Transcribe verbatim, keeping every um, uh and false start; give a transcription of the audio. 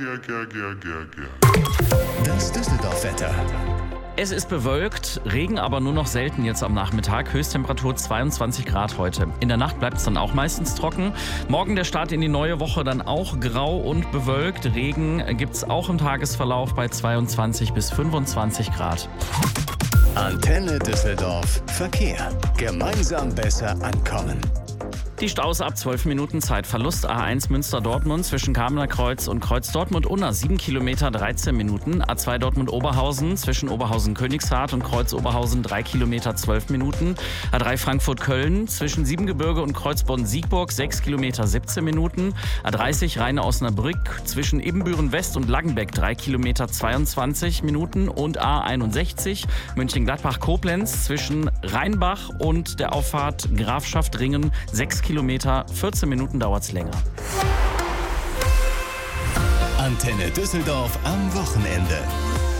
Das Düsseldorf-Wetter. Es ist bewölkt, Regen aber nur noch selten jetzt am Nachmittag. Höchsttemperatur zweiundzwanzig Grad heute. In der Nacht bleibt es dann auch meistens trocken. Morgen der Start in die neue Woche dann auch grau und bewölkt. Regen gibt es auch im Tagesverlauf bei zweiundzwanzig bis fünfundzwanzig Grad. Antenne Düsseldorf. Verkehr. Gemeinsam besser ankommen. Die Staus ab zwölf Minuten Zeitverlust. A eins Münster-Dortmund zwischen Kamener Kreuz und Kreuz Dortmund-Unna sieben Kilometer dreizehn Minuten. A zwei Dortmund-Oberhausen zwischen Oberhausen-Königshardt und Kreuz Oberhausen drei Kilometer zwölf Minuten. A drei Frankfurt-Köln zwischen Siebengebirge und Kreuzbonn-Siegburg sechs Kilometer siebzehn Minuten. A dreißig Rheine-Osnabrück zwischen Ibbenbüren-West und Langenbeck drei Kilometer zweiundzwanzig Minuten. Und A einundsechzig München-Gladbach-Koblenz zwischen Rheinbach und der Auffahrt Grafschaft-Ringen sechs Kilometer, vierzehn Minuten dauert es länger. Antenne Düsseldorf am Wochenende.